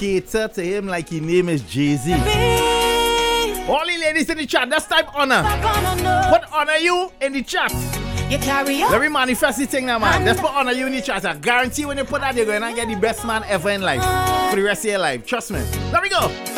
cater to him like his name is Jay-Z. All the ladies in the chat, let's type honor. Put honor you in the chat. Let me manifest the thing now, man. Let's put honor you in the chat. I guarantee when you put that, you're going to get the best man ever in life for the rest of your life. Trust me. There we go.